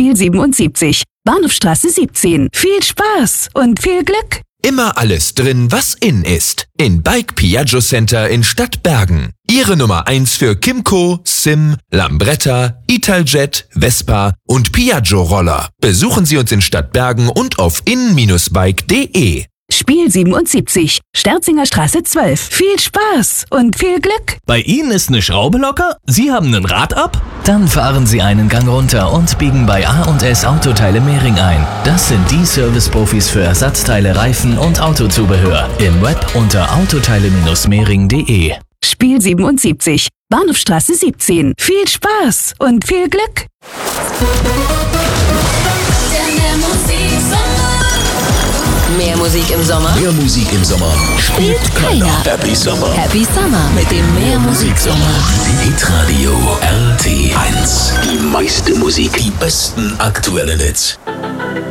Spiel 77. Bahnhofstraße 17. Viel Spaß und viel Glück. Immer alles drin, was in ist. In Bike Piaggio Center in Stadtbergen. Ihre Nummer 1 für Kymco, Sim, Lambretta, Italjet, Vespa und Piaggio Roller. Besuchen Sie uns in Stadtbergen und auf in-bike.de. Spiel 77. Sterzinger Straße 12. Viel Spaß und viel Glück. Bei Ihnen ist eine Schraube locker? Sie haben ein Rad ab? Dann fahren Sie einen Gang runter und biegen bei A&S Autoteile Mehring ein. Das sind die Service-Profis für Ersatzteile, Reifen und Autozubehör. Im Web unter autoteile-mehring.de. Spiel 77. Bahnhofstraße 17. Viel Spaß und viel Glück. Mehr Musik im Sommer? Mehr Musik im Sommer Spielt keiner. Happy Summer. Happy Summer mit dem Mehr Musik Sommer. Hitradio RT1. Die meiste Musik, die besten aktuellen Hits.